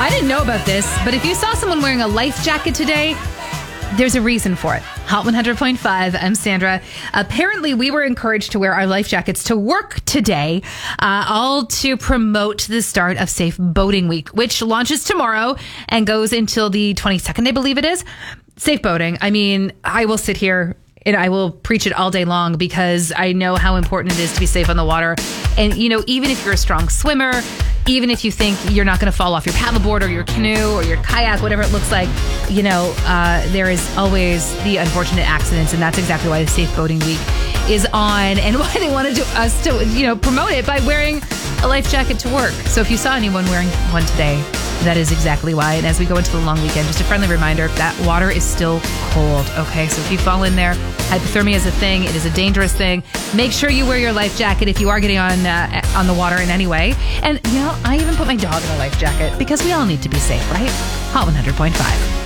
I didn't know about this, but if you saw someone wearing a life jacket today, there's a reason for it. Hot 100.5, I'm Sandra. Apparently, we were encouraged to wear our life jackets to work today, all to promote the start of Safe Boating Week, which launches tomorrow and goes until the 22nd, I believe it is. Safe boating. I mean, I will sit here and I will preach it all day long because I know how important it is to be safe on the water. And, you know, even if you're a strong swimmer, even if you think you're not going to fall off your paddleboard or your canoe or your kayak, whatever it looks like, you know, there is always the unfortunate accidents. And that's exactly why the Safe Boating Week is on and why they wanted us to, you know, promote it by wearing a life jacket to work. So if you saw anyone wearing one today, that is exactly why. And as we go into the long weekend, just a friendly reminder, that water is still cold, okay? So if you fall in there, hypothermia is a thing. It is a dangerous thing. Make sure you wear your life jacket if you are getting on the water in any way. And, you know, I even put my dog in a life jacket because we all need to be safe, right? Hot 100.5.